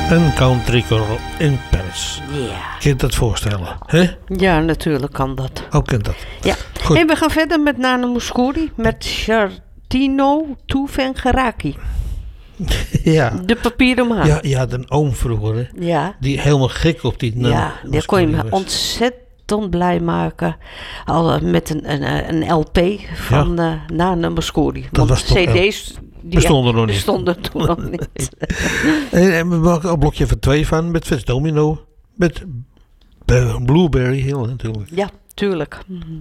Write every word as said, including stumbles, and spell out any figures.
Een country girl in Paris. Ja. Kun je dat voorstellen? Hè? Ja, natuurlijk kan dat. Hoe kent dat? Ja. Goed. En we gaan verder met Nana Mouskouri met Chartino Tuvengeraki. Ja. De papieren maan. Ja, je had een oom vroeger, hè? Ja. Die helemaal gek op die naam. Ja, daar kon je me ontzettend blij maken. Al uh, met een, een, een L P van ja. uh, Nana Mouskouri. Dat Want was toch C D's die bestonden nog niet. Bestonden toen nog niet. En, en we maken een blokje van twee van met Fats Domino. Met Blueberry Hill natuurlijk. Ja, tuurlijk.